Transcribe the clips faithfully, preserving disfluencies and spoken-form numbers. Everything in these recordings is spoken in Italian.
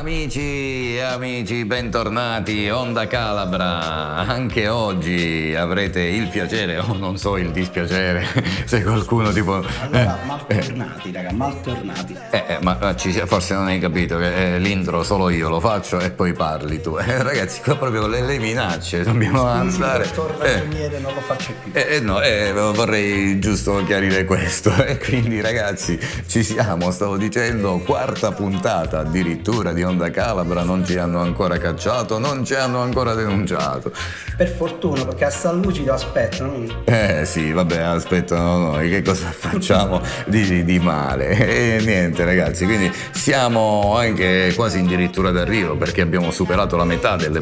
Amici e amici, bentornati, Onda Calabra. Anche oggi avrete il piacere, o non so, il dispiacere, se qualcuno tipo... Allora, maltornati, eh, raga, maltornati. Eh, eh, ma, ma ci, forse non hai capito che eh, l'intro solo io lo faccio e poi parli tu. Eh, ragazzi, qua proprio le, le minacce, dobbiamo andare... Il ragioniere eh, non lo faccio più. Eh, eh, no, eh, vorrei giusto chiarire questo. E quindi, ragazzi, ci siamo, stavo dicendo, quarta puntata addirittura di Onda Calabra, non ci hanno ancora cacciato, non ci hanno ancora denunciato. Per fortuna, perché a San Lucido aspettano. Eh sì, vabbè, aspettano noi, che cosa facciamo di, di male? E niente ragazzi, quindi siamo anche quasi addirittura d'arrivo, perché abbiamo superato la metà delle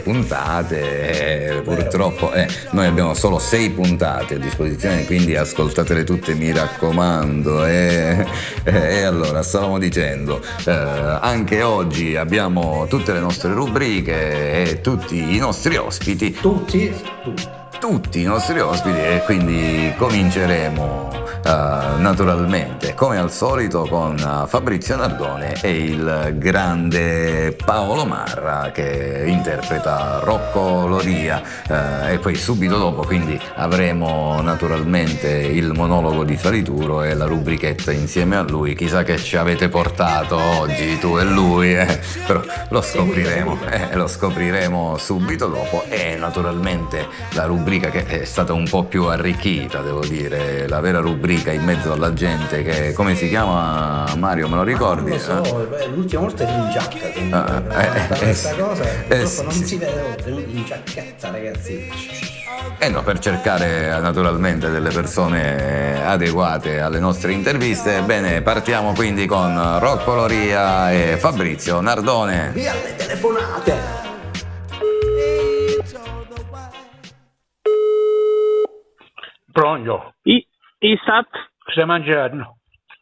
puntate e purtroppo eh, noi abbiamo solo sei puntate a disposizione, quindi ascoltatele tutte, mi raccomando. E, e allora, stavamo dicendo, eh, anche oggi abbiamo tutte le nostre rubriche e tutti i nostri ospiti. Tutti? Tutti. Tutti i nostri ospiti, e quindi cominceremo uh, naturalmente come al solito con uh, Fabrizio Nardone e il grande Paolo Marra che interpreta Rocco Loria, uh, e poi subito dopo quindi avremo naturalmente il monologo di Salituro e la rubrichetta insieme a lui. Chissà che ci avete portato oggi tu e lui, eh. Però lo scopriremo, eh, lo scopriremo subito dopo. E naturalmente la rubrica che è stata un po' più arricchita, devo dire, la vera rubrica in mezzo alla gente, che come si chiama, Mario, me lo ricordi? Ah, non lo so, eh? L'ultima volta ero in giacca, quindi ah, eh, questa eh, cosa eh, purtroppo sì, non sì. si vede in giacchetta, ragazzi. Eh no, per cercare naturalmente delle persone adeguate alle nostre interviste. Bene, partiamo quindi con Rocco Loria e Fabrizio Nardone. Via le telefonate! Pronto? I, Istat? Stai mangiando?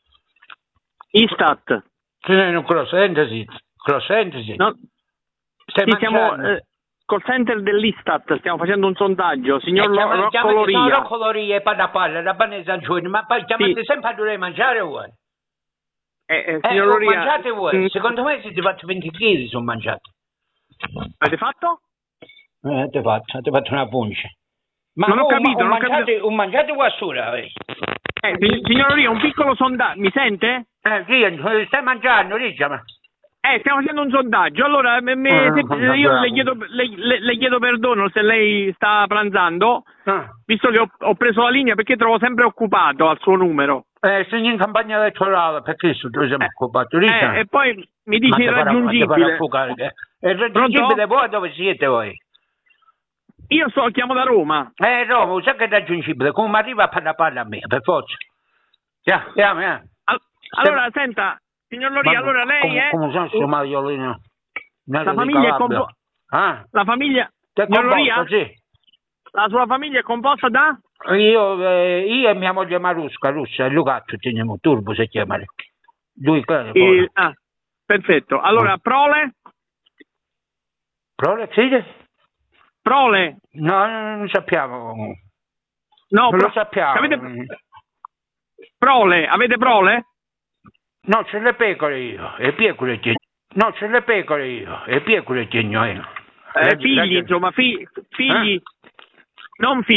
Istat? Se non un crossentesi, crossentesi. No, Stai sì, siamo mangiando? eh, col center dell'Istat, stiamo facendo un sondaggio, signor Eh, chiama- Lo- chiama- Rocco sono Loria. Rocco Loria e palla palla, la banese giorno, ma poi chiamate sempre a dover mangiare voi. Eh, eh, Eh, signor oh, Loria, mangiate voi, mm, secondo me siete fatti venti chili sono mangiati. avete fatto? Eh, avete fatto, avete fatto una puncia. Ma Non ho oh, capito, ma- non ho mangiate, capito. un mangiate qua sola, eh. Eh, si- signor Loria, un piccolo sondaggio, mi sente? Eh, sì, stai mangiando, diciamo. Eh, stiamo facendo un sondaggio, allora me- me- Ah, se- bravo. io le chiedo, le, le- le chiedo perdono se lei sta pranzando, Ah. visto che ho, ho preso la linea perché trovo sempre occupato al suo numero. Eh, sono in campagna elettorale, per questo tu siamo Eh, occupati, diciamo. eh, e poi mi dice Ma te farà- te farà irraggiungibile. affogare, eh. È raggiungibile voi dove siete voi? Io so, chiamo da Roma. Eh Roma, sai che è raggiungibile, come mi arriva a palla palla a me, per forza. Andiamo, andiamo, andiamo. Al- allora, senta, signor Loria, allora lei come, è... come sono su Mariolino? La famiglia è composta... Ah? La famiglia... Che Signor Loria? composto, sì. La sua famiglia è composta da... Io, eh, io e mia moglie Marusca, Russia, e Lucaccio, teniamo Turbo si chiama. Lui che il- ah, perfetto. Allora, prole? Prole, sì? Prole? No, non sappiamo. No, Non pro- lo sappiamo. Avete... Prole? Avete prole? No, c'è le pecore io, e pecore che... No, c'è le pecore io, e pecore che io. Eh, figli, insomma, fi- figli... Non figli.